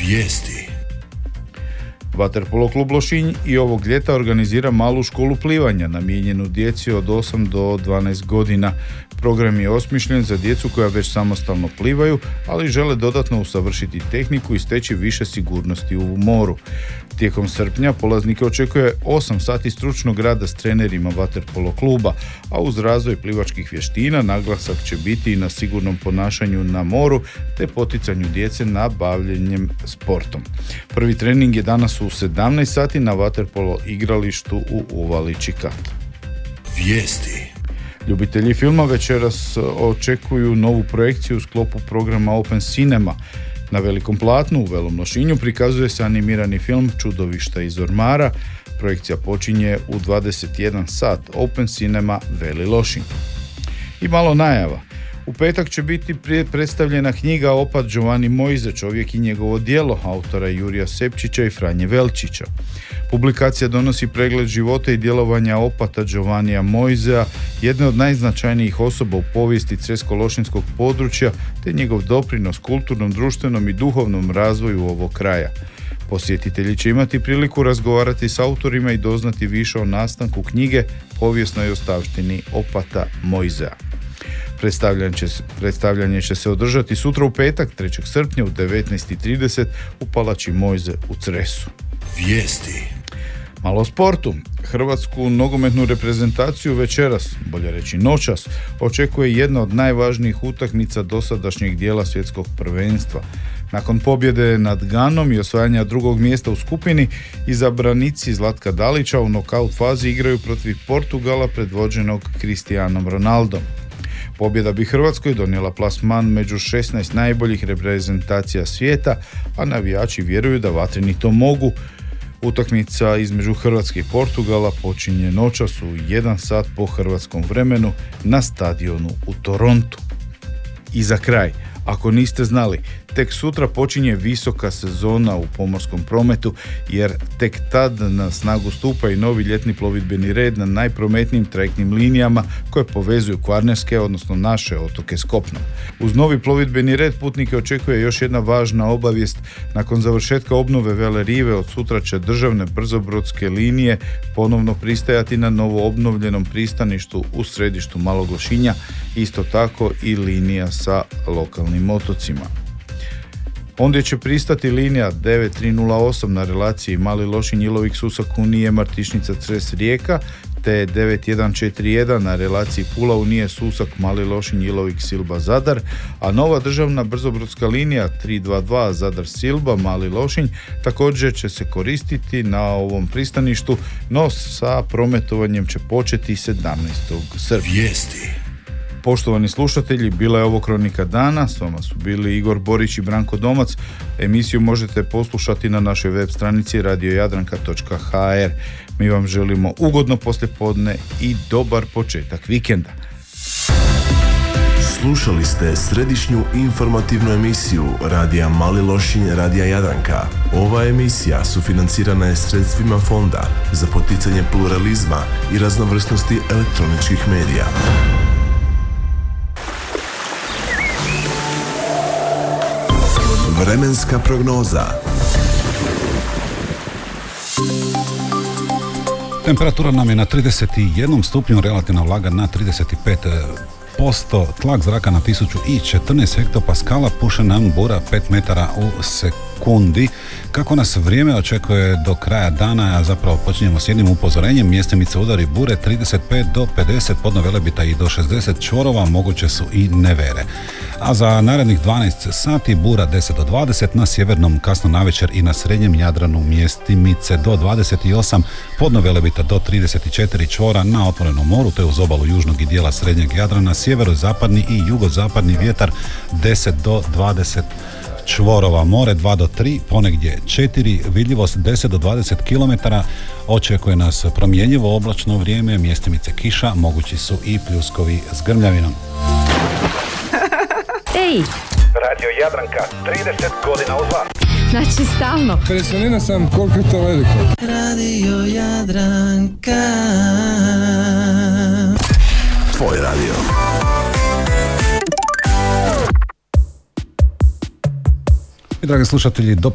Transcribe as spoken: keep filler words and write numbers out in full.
Vijesti. Vaterpolo klub Lošinj i ovog ljeta organizira malu školu plivanja namijenjenu djeci od osam do dvanaest godina. Program je osmišljen za djecu koja već samostalno plivaju, ali žele dodatno usavršiti tehniku i steći više sigurnosti u moru. Tijekom srpnja polaznike očekuje osam sati stručnog rada s trenerima Vaterpolo kluba, a uz razvoj plivačkih vještina naglasak će biti i na sigurnom ponašanju na moru te poticanju djece na bavljenjem sportom. Prvi trening je danas u sedamnaest sati na Vaterpolo igralištu u Uvali Čikat. Vijesti. Ljubitelji filma večeras očekuju novu projekciju u sklopu programa Open Cinema. Na velikom platnu u Velom Lošinju prikazuje se animirani film Čudovišta iz ormara. Projekcija počinje u dvadeset jedan sat. Open Cinema Veli Lošinj. I malo najava. U petak će biti predstavljena knjiga Opat Giovanni Moise, čovjek i njegovo djelo, autora Jurija Sepčića i Franje Velčića. Publikacija donosi pregled života i djelovanja opata Giovannija Moisea, jedne od najznačajnijih osoba u povijesti cresko-lošinskog područja, te njegov doprinos kulturnom, društvenom i duhovnom razvoju ovog kraja. Posjetitelji će imati priliku razgovarati s autorima i doznati više o nastanku knjige, povijesnoj ostavštini opata Moisea. Predstavljanje će, se, predstavljanje će se održati sutra u petak, trećeg srpnja u devetnaest i trideset u Palači Mojze u Cresu. Vijesti. Malo o sportu. Hrvatsku nogometnu reprezentaciju večeras, bolje reći noćas, očekuje jedna od najvažnijih utakmica dosadašnjeg dijela svjetskog prvenstva. Nakon pobjede nad Ganom i osvajanja drugog mjesta u skupini, izabranici Zlatka Dalića u nokaut fazi igraju protiv Portugala predvođenog Cristianom Ronaldom. Pobjeda bi Hrvatskoj donijela plasman među šesnaest najboljih reprezentacija svijeta, a navijači vjeruju da vatreni to mogu. Utakmica između Hrvatske i Portugala počinje noćas u jedan sat po hrvatskom vremenu na stadionu u Torontu. I za kraj, ako niste znali, tek sutra počinje visoka sezona u pomorskom prometu, jer tek tad na snagu stupa i novi ljetni plovidbeni red na najprometnijim trajektnim linijama koje povezuju kvarnerske, odnosno naše otoke s kopnom. Uz novi plovidbeni red putnike očekuje još jedna važna obavijest. Nakon završetka obnove Vele Rive od sutra će državne brzobrodske linije ponovno pristajati na novo obnovljenom pristaništu u središtu Malog Lošinja, isto tako i linija sa lokalnim otocima. Ondje će pristati linija devet tri nula osam na relaciji Mali Lošinj Ilovik Susak Unije Martišnica Cres Rijeka, te devet jedan četiri jedan na relaciji Pula Unije Susak Mali Lošinj Ilovik Silba Zadar, a nova državna brzobrodska linija tri dva dva Zadar Silba Mali Lošinj također će se koristiti na ovom pristaništu, no sa prometovanjem će početi sedamnaestog srpnja. Vijesti. Poštovani slušatelji, bila je ovo Kronika dana, s vama su bili Igor Borić i Branko Domac. Emisiju možete poslušati na našoj web stranici radio jadranka točka ha er. Mi vam želimo ugodno poslijepodne i dobar početak vikenda. Slušali ste središnju informativnu emisiju Radija Mali Lošinj, Radija Jadranka. Ova emisija sufinancirana je sredstvima Fonda za poticanje pluralizma i raznovrsnosti elektroničkih medija. Vremenska prognoza. Temperatura nam je na trideset jedan stupnju, relativna vlaga na trideset pet posto, tlak zraka na tisuću četrnaest hektopaskala, puše nam bura pet metara u sekundi. Kako nas vrijeme očekuje do kraja dana, a zapravo počinjemo s jednim upozorenjem, mjestimice udari bure trideset pet do pedeset, podno Velebita i do šezdeset čvorova, moguće su i nevere. A za narednih dvanaest sati bura deset do dvadeset, na sjevernom kasno navečer i na srednjem Jadranu mjestimice do dvadeset osam, podno Velebita do trideset četiri čvora, na otvorenom moru te uz obalu južnog i dijela srednjeg Jadrana sjeverozapadni i jugozapadni vjetar deset do dvadeset čvorova, more dva do tri, ponegdje četiri, vidljivost deset do dvadeset kilometara, očekuje nas promjenjivo oblačno vrijeme, mjestimice kiša, mogući su i pljuskovi s grmljavinom. Ej! Radio Jadranka, trideset godina uz vas. Znači stalno. Impresioniran sam koliko je to veliko. Radio Jadranka. Tvoj radio. I dragi slušatelji, do